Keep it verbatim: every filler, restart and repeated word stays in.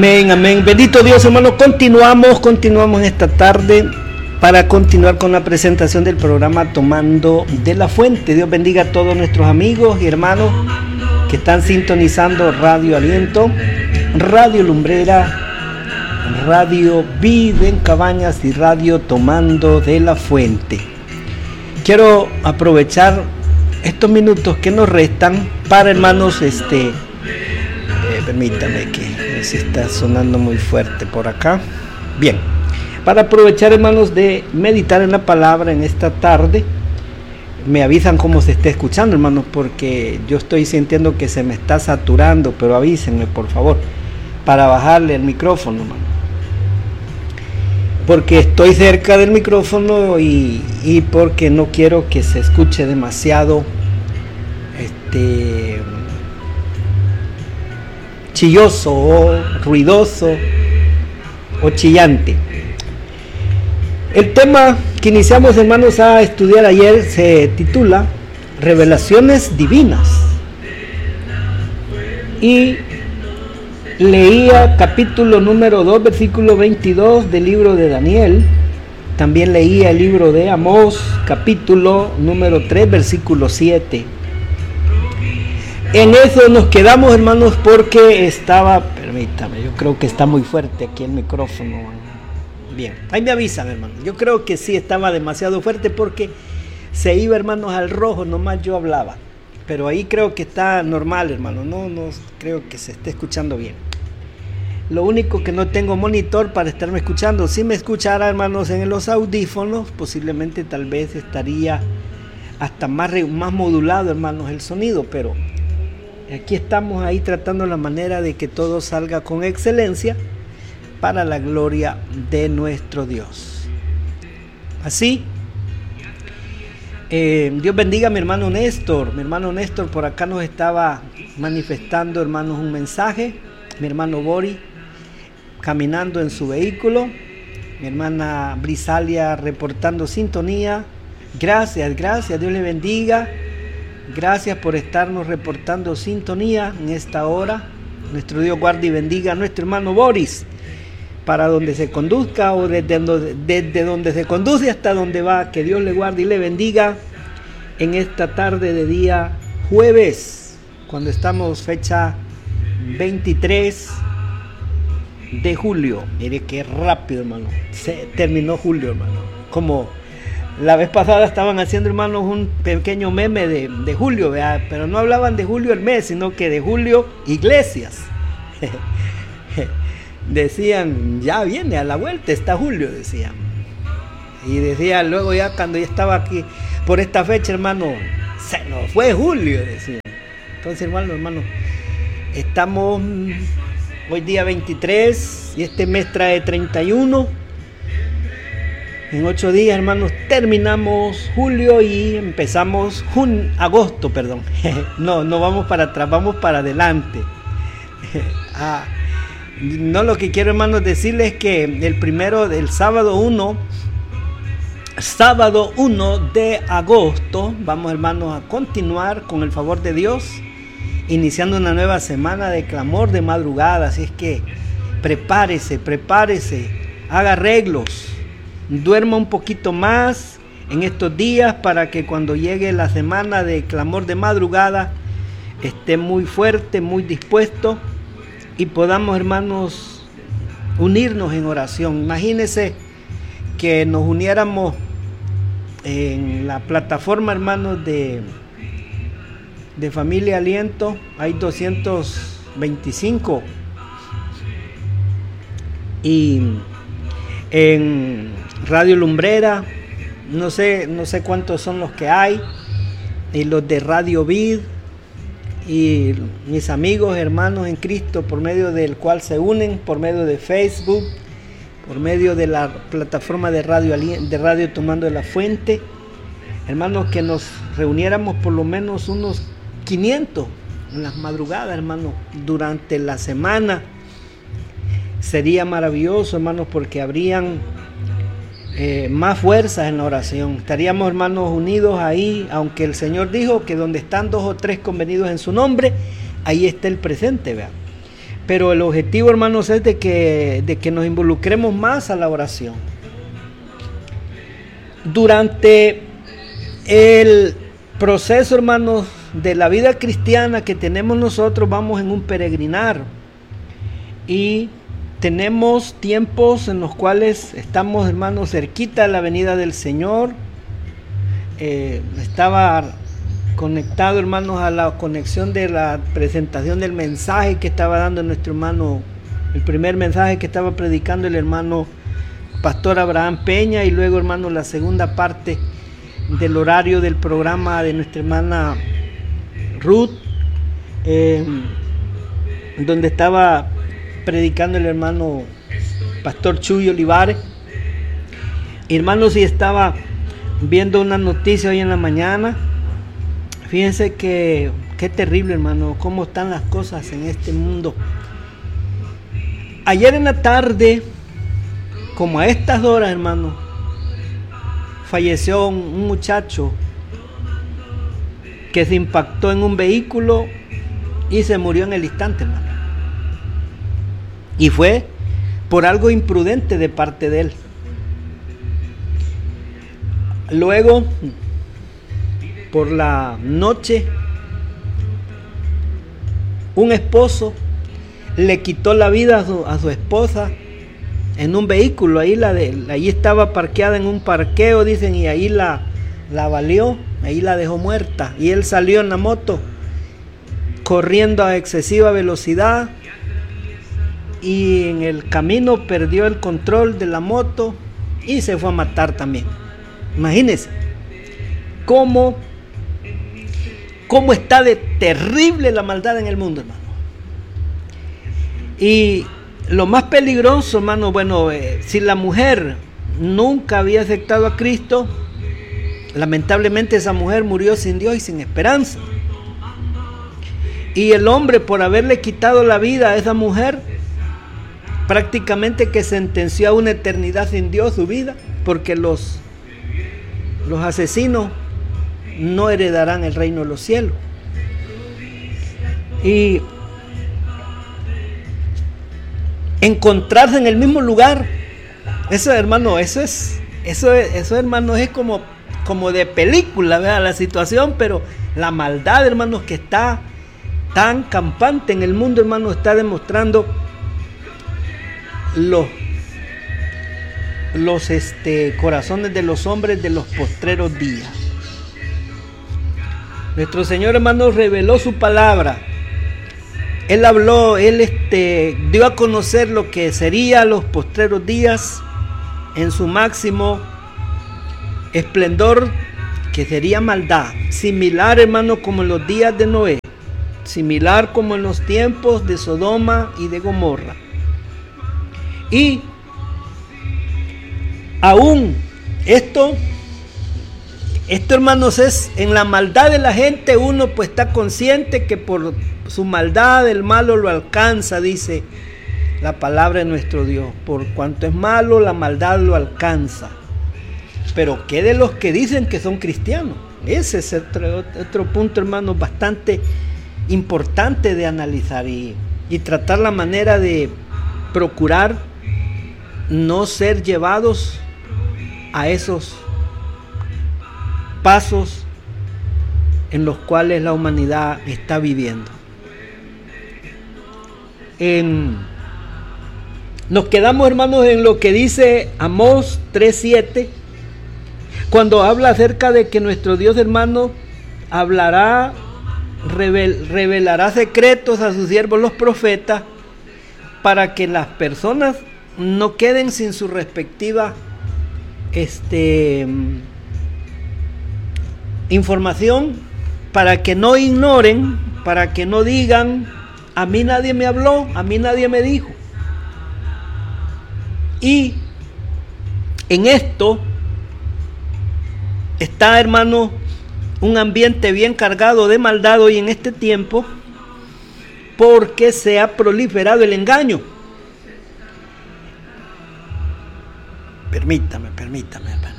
Amén, amén. Bendito Dios, hermano. Continuamos, continuamos esta tarde para continuar con la presentación del programa Tomando de la Fuente. Dios bendiga a todos nuestros amigos y hermanos que están sintonizando Radio Aliento, Radio Lumbrera, Radio Vida en Cabañas y Radio Tomando de la Fuente. Quiero aprovechar estos minutos que nos restan para, hermanos, este, eh, permítame que si está sonando muy fuerte por acá. Bien, para aprovechar, hermanos, de meditar en la palabra en esta tarde. Me avisan cómo se está escuchando, hermanos, porque yo estoy sintiendo que se me está saturando, pero avísenme, por favor, para bajarle el micrófono, hermano. Porque estoy cerca del micrófono y, y porque no quiero que se escuche demasiado este chilloso o ruidoso o chillante. El tema que iniciamos, hermanos, a estudiar ayer se titula Revelaciones Divinas. Y leía capítulo número dos, versículo veintidós del libro de Daniel. También leía el libro de Amós, capítulo número tres, versículo siete. En eso nos quedamos, hermanos, porque estaba, permítame, yo creo que está muy fuerte aquí el micrófono. Bien, ahí me avisan, hermanos. Yo creo que sí estaba demasiado fuerte porque se iba, hermanos, al rojo, nomás yo hablaba. Pero ahí creo que está normal, hermano, no, no creo que se esté escuchando bien. Lo único que no tengo monitor para estarme escuchando. Si me escuchara, hermanos, en los audífonos, posiblemente tal vez estaría hasta más, más modulado, hermanos, el sonido, pero aquí estamos ahí tratando la manera de que todo salga con excelencia para la gloria de nuestro Dios. Así, eh, Dios bendiga a mi hermano Néstor. Mi hermano Néstor por acá nos estaba manifestando, hermanos, un mensaje. Mi hermano Bori caminando en su vehículo. Mi hermana Brisalia reportando sintonía. Gracias, gracias, Dios le bendiga. Gracias por estarnos reportando sintonía en esta hora. Nuestro Dios guarde y bendiga a nuestro hermano Boris, para donde se conduzca o desde donde, desde donde se conduce hasta donde va. Que Dios le guarde y le bendiga en esta tarde de día jueves, cuando estamos fecha veintitrés de julio. Mire qué rápido, hermano. Se terminó julio, hermano. Como la vez pasada estaban haciendo, hermanos, un pequeño meme de, de Julio, ¿verdad? Pero no hablaban de Julio el mes, sino que de Julio Iglesias. Decían, ya viene a la vuelta, está Julio, decían. Y decía luego, ya cuando ya estaba aquí por esta fecha, hermano, se nos fue Julio, decían. Entonces, hermano, hermano, estamos hoy día veintitrés y este mes trae treinta y uno. En ocho días, hermanos, terminamos julio y empezamos jun, agosto, perdón. No, no vamos para atrás, vamos para adelante. Ah, no, lo que quiero, hermanos, decirles es que el primero, del sábado uno, sábado uno de agosto, vamos, hermanos, a continuar con el favor de Dios, iniciando una nueva semana de clamor de madrugada. Así es que prepárese, prepárese, haga arreglos. Duerma un poquito más en estos días para que cuando llegue la semana de clamor de madrugada esté muy fuerte, muy dispuesto y podamos, hermanos, unirnos en oración. Imagínense que nos uniéramos en la plataforma, hermanos, de, de Familia Aliento. Hay doscientos veinticinco y en Radio Lumbrera, no sé, no sé cuántos son los que hay, y los de Radio Vid, y mis amigos, hermanos en Cristo, por medio del cual se unen, por medio de Facebook, por medio de la plataforma de Radio, de Radio Tomando de la Fuente, hermanos, que nos reuniéramos por lo menos unos quinientos en las madrugadas, hermanos, durante la semana. Sería maravilloso, hermanos, porque habrían Eh, más fuerzas en la oración. Estaríamos, hermanos, unidos ahí, aunque el Señor dijo que donde están dos o tres convenidos en su nombre, ahí está el presente, ¿verdad? pero el objetivo, hermanos, es de que, de que nos involucremos más a la oración. Durante el proceso, hermanos, de la vida cristiana que tenemos nosotros, vamos en un peregrinar y tenemos tiempos en los cuales estamos, hermanos, cerquita de la venida del Señor. Eh, estaba conectado, hermanos, a la conexión de la presentación del mensaje que estaba dando nuestro hermano, el primer mensaje que estaba predicando el hermano Pastor Abraham Peña, y luego, hermano, la segunda parte del horario del programa de nuestra hermana Ruth, eh, donde estaba predicando el hermano Pastor Chuy Olivares. Hermanos, y estaba viendo una noticia hoy en la mañana. Fíjense que qué terrible, hermano, cómo están las cosas en este mundo. Ayer en la tarde, como a estas horas, hermano, falleció un, un muchacho que se impactó en un vehículo y se murió en el instante, hermano. Y fue por algo imprudente de parte de él. Luego, por la noche, un esposo le quitó la vida a su, a su esposa en un vehículo. Ahí, la de, ahí estaba parqueada en un parqueo, dicen, y ahí la, la valió, ahí la dejó muerta. Y él salió en la moto corriendo a excesiva velocidad y en el camino perdió el control de la moto y se fue a matar también. Imagínense cómo, cómo está de terrible la maldad en el mundo, hermano. Y lo más peligroso, hermano, bueno, eh, si la mujer nunca había aceptado a Cristo, lamentablemente esa mujer murió sin Dios y sin esperanza. Y el hombre, por haberle quitado la vida a esa mujer, prácticamente que sentenció a una eternidad sin Dios su vida, porque los, los asesinos no heredarán el reino de los cielos. Y encontrarse en el mismo lugar, eso, hermano, eso es, eso es, eso, hermano, es como, como de película, ¿verdad? La situación, pero la maldad, hermanos, que está tan campante en el mundo, hermano, está demostrando los, los este, corazones de los hombres de los postreros días. Nuestro Señor, hermano, reveló su palabra. Él habló, Él este, dio a conocer lo que sería los postreros días en su máximo esplendor, que sería maldad, similar, hermano, como en los días de Noé, similar como en los tiempos de Sodoma y de Gomorra. Y aún esto, esto, hermanos, es en la maldad de la gente, uno pues está consciente que por su maldad el malo lo alcanza, dice la palabra de nuestro Dios. Por cuanto es malo, la maldad lo alcanza. Pero ¿qué de los que dicen que son cristianos? Ese es otro, otro punto, hermanos, bastante importante de analizar y, y tratar la manera de procurar no ser llevados a esos pasos en los cuales la humanidad está viviendo. En, nos quedamos, hermanos, en lo que dice Amós tres siete, cuando habla acerca de que nuestro Dios, hermano, hablará, revel, revelará secretos a sus siervos los profetas, para que las personas no queden sin su respectiva este, información, para que no ignoren, para que no digan, a mí nadie me habló, a mí nadie me dijo. Y en esto está, hermano, un ambiente bien cargado de maldad hoy en este tiempo, porque se ha proliferado el engaño. Permítame, permítame,